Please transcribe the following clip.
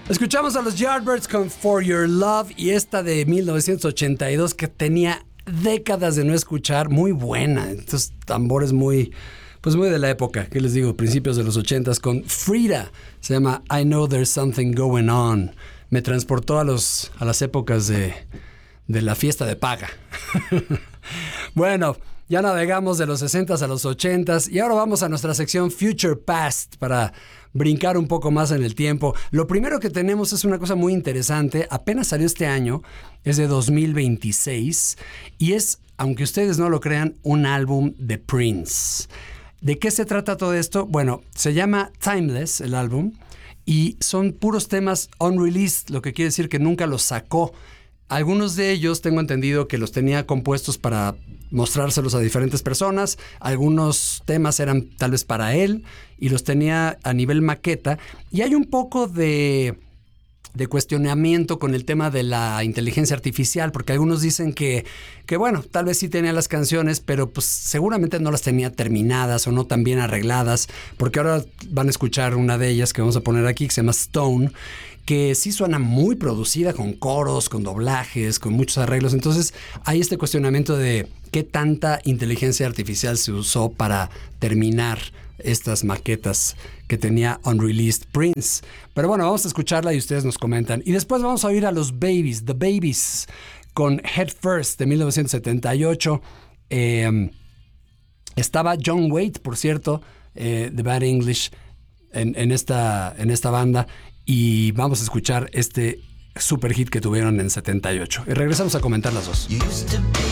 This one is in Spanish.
Escuchamos a los Yardbirds con For Your Love y esta de 1982 que tenía décadas de no escuchar, muy buena. Estos tambores muy de la época, que les digo, principios de los 80s, con Frida. Se llama I Know There's Something Going On. Me transportó a las épocas de la fiesta de paga. Bueno, ya navegamos de los 60s a los 80s y ahora vamos a nuestra sección Future Past para brincar un poco más en el tiempo. Lo primero que tenemos es una cosa muy interesante. Apenas salió este año, es de 2026 y es, aunque ustedes no lo crean, un álbum de Prince. ¿De qué se trata todo esto? Bueno, se llama Timeless el álbum y son puros temas unreleased, lo que quiere decir que nunca los sacó. Algunos de ellos tengo entendido que los tenía compuestos para mostrárselos a diferentes personas. Algunos temas eran tal vez para él y los tenía a nivel maqueta. Y hay un poco de cuestionamiento con el tema de la inteligencia artificial, porque algunos dicen que bueno, tal vez sí tenía las canciones, pero pues seguramente no las tenía terminadas o no tan bien arregladas, porque ahora van a escuchar una de ellas que vamos a poner aquí, que se llama Stone, que sí suena muy producida, con coros, con doblajes, con muchos arreglos. Entonces hay este cuestionamiento de qué tanta inteligencia artificial se usó para terminar estas maquetas que tenía unreleased Prince. Pero bueno, vamos a escucharla y ustedes nos comentan. Y después vamos a oír a los Babies, The Babies, con Head First de 1978. Estaba John Waite, por cierto, de Bad English, en esta banda. Y vamos a escuchar este super hit que tuvieron en 78. Y regresamos a comentar las dos.